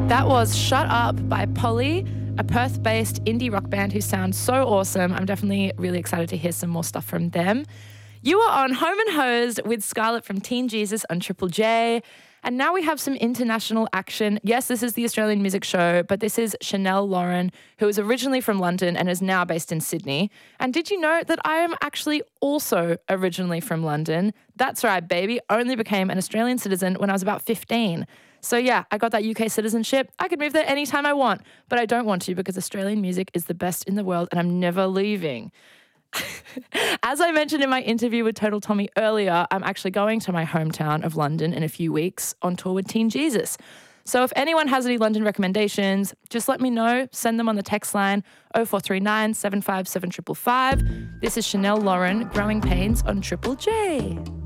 That was Shut Up by Polly, a Perth-based indie rock band who sound so awesome. I'm definitely really excited to hear some more stuff from them. You are on Home and Hosed with Scarlett from Teen Jesus on Triple J. And now we have some international action. Yes, this is the Australian Music Show, but this is Chanel Lauren, who is originally from London and is now based in Sydney. And did you know that I am actually also originally from London? That's right, baby. Only became an Australian citizen when I was about 15. So yeah, I got that UK citizenship. I could move there anytime I want, but I don't want to because Australian music is the best in the world and I'm never leaving. As I mentioned in my interview with Total Tommy earlier, I'm actually going to my hometown of London in a few weeks on tour with Teen Jesus. So if anyone has any London recommendations, just let me know. Send them on the text line 0439 757 555. This is Chanel Lauren, Growing Pains on Triple J.